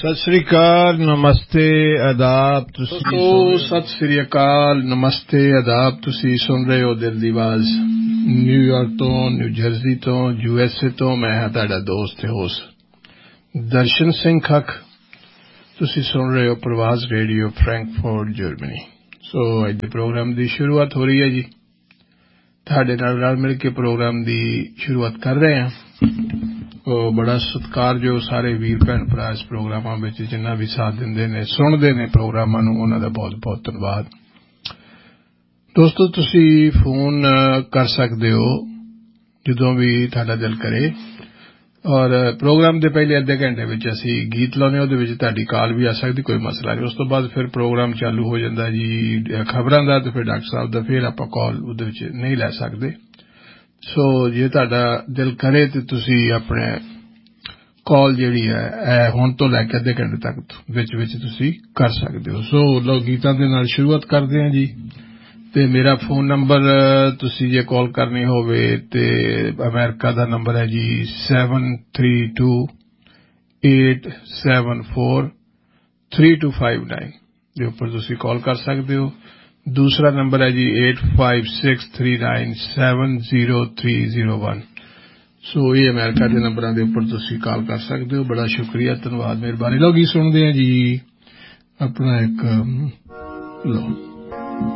सत श्री अकाल, नमस्ते, आदाब। सत श्री अकाल, नमस्ते, आदाब। तुसी सुन रहे हो दिल दी आवाज न्यूयॉर्क तो, न्यू जर्सी तो, यूएसए तो। मैं हां तुहाडा दोस्त ते होस्ट दर्शन सिंह खख। तुसी सुन रहे हो प्रवास रेडियो फ्रैंकफर्ट जर्मनी। सो अज दे प्रोग्राम दी शुरुआत हो रही है जी। तुहाडे नाल रल मिल के प्रोग्राम दी शुरुआत कर रहे हैं। बड़ा सत्कार जो सारे वीर भैन भरा इस प्रोग्रामां विच जिन्ना भी साथ दिंदे ने, सुणदे ने प्रोग्रामां नूं, उन्हां दा बहुत बहुत धन्नवाद। दोस्तों तुसी फोन कर सकदे हो जदों भी तुहाडा दिल करे, और प्रोग्राम दे पहले अद्धे घंटे विच असीं गीत लाउने, उहदे विच तुहाडी कॉल भी आ सकदी, कोई मसला नहीं। उस तो बाद फिर प्रोग्राम चालू हो जांदा जी खबरां दा, ते फिर डॉक्टर साहब दा, फिर आपां कॉल उहदे विच नहीं लै सकदे। सो जे तुहाडा दिल करे ते तुसी अपने कॉल जिहड़ी है हुण तो लैके अद्धे घंटे तक विच विच तुसी कर सकदे हो। सो लो गीतां दे नाल शुरुआत करदे हां जी। ते मेरा फोन नंबर तुसी जे कॉल करनी होवे ते अमेरिका दा नंबर है जी 7328743259 दे उपर तुसी कॉल कर सकदे हो। दूसरा नंबर है जी 8563970301। सो ये अमेरिका के नंबरां दे उपर तुसी कॉल कर सकदे हो। बड़ा शुक्रिया, धन्यवाद, मेहरबानी। लो गीत सुनदे हैं जी अपना एक लो।